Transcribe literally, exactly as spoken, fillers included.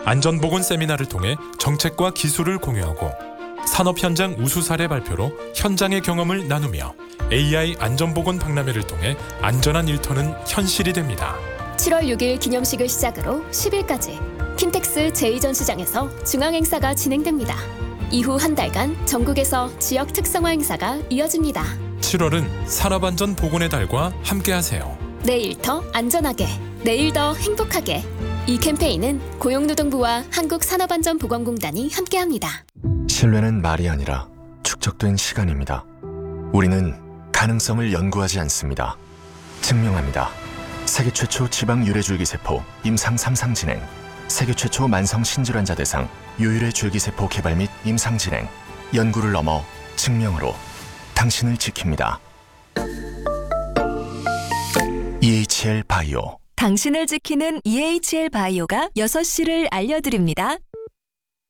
안전보건 세미나를 통해 정책과 기술을 공유하고 산업 현장 우수 사례 발표로 현장의 경험을 나누며 에이아이 안전보건 박람회를 통해 안전한 일터는 현실이 됩니다. 칠월 육일 기념식을 시작으로 십일까지 킨텍스 제이 전시장에서 중앙 행사가 진행됩니다. 이후 한 달간 전국에서 지역 특성화 행사가 이어집니다. 칠월은 산업안전보건의 달과 함께하세요. 내일 더 안전하게, 내일 더 행복하게. 이 캠페인은 고용노동부와 한국산업안전보건공단이 함께합니다. 신뢰는 말이 아니라 축적된 시간입니다. 우리는 가능성을 연구하지 않습니다. 증명합니다. 세계 최초 지방 유래줄기세포 임상 삼 상 진행, 세계 최초 만성 신질환자 대상 유유래 줄기세포 개발 및 임상 진행, 연구를 넘어 증명으로 당신을 지킵니다. 이에이치엘 바이오. 당신을 지키는 이에이치엘 바이오가 여섯 시를 알려드립니다.